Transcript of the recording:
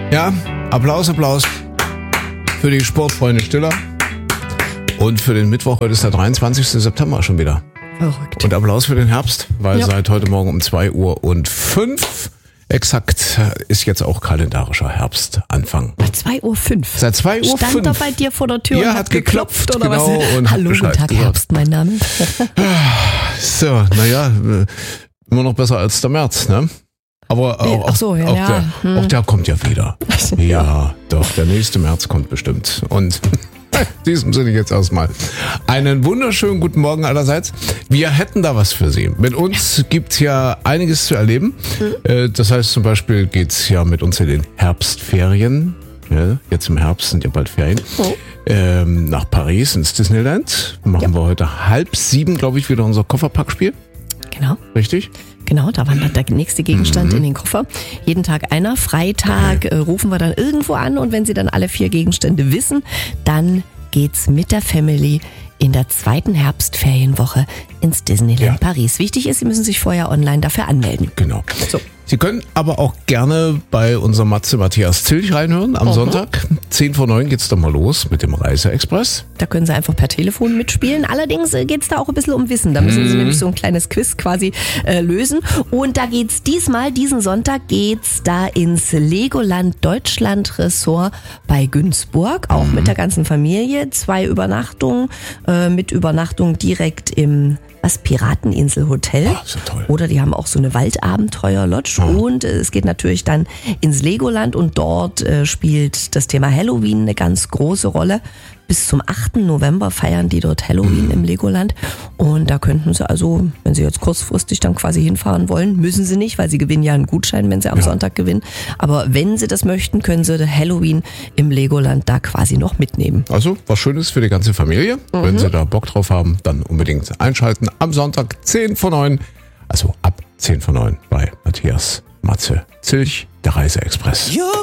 Ja, Applaus für die Sportfreunde Stiller. Und für den Mittwoch, heute ist der 23. September schon wieder. Verrückt. Und Applaus für den Herbst, weil Ja. seit heute Morgen um 2:05 Uhr exakt ist jetzt auch kalendarischer Herbstanfang. 2:05 Uhr. Seit 2:05 Uhr. Stand er bei dir vor der Tür Ja, und hat geklopft, oder genau, was? und hat Hallo, guten Bescheid Tag, gesagt. Herbst, mein Name. So, naja, immer noch besser als der März, ne? Aber auch, Ach so, ja, auch, ja. auch der kommt ja wieder. Ja, doch, der nächste März kommt bestimmt. Und in diesem Sinne jetzt erstmal einen wunderschönen guten Morgen allerseits. Wir hätten da was für Sie. Mit uns gibt's ja einiges zu erleben. Das heißt zum Beispiel geht's ja mit uns in den Herbstferien. Ja, jetzt im Herbst sind ja bald Ferien. Nach Paris ins Disneyland. Machen wir heute 6:30, glaube ich, wieder unser Kofferpackspiel. Genau. Richtig? Genau, da wandert der nächste Gegenstand in den Koffer. Jeden Tag einer. Freitag rufen wir dann irgendwo an und wenn Sie dann alle 4 Gegenstände wissen, dann geht's mit der Family in der 2. Herbstferienwoche ins Disneyland Paris. Wichtig ist, Sie müssen sich vorher online dafür anmelden. Genau. So. Sie können aber auch gerne bei unserem Matze Matthias Zilch reinhören. Am Sonntag, 8:50 geht's dann mal los mit dem Reiseexpress. Da können Sie einfach per Telefon mitspielen. Allerdings geht's da auch ein bisschen um Wissen. Da müssen Sie nämlich so ein kleines Quiz quasi lösen. Und da geht's diesen Sonntag geht's da ins Legoland Deutschland Ressort bei Günzburg. Auch mit der ganzen Familie. 2 Übernachtungen, mit Übernachtung direkt im Pirateninsel Hotel. Oh, ist ja toll. Oder die haben auch so eine Waldabenteuer-Lodge. Und es geht natürlich dann ins Legoland und dort spielt das Thema Halloween eine ganz große Rolle. Bis zum 8. November feiern die dort Halloween im Legoland. Und da könnten Sie also, wenn Sie jetzt kurzfristig dann quasi hinfahren wollen, müssen Sie nicht, weil Sie gewinnen ja einen Gutschein, wenn Sie am Sonntag gewinnen. Aber wenn Sie das möchten, können Sie Halloween im Legoland da quasi noch mitnehmen. Also, was Schönes für die ganze Familie. Wenn Sie da Bock drauf haben, dann unbedingt einschalten. Am Sonntag 8:50, also ab 8:50 bei Matthias Matze Zilch, der Reiseexpress.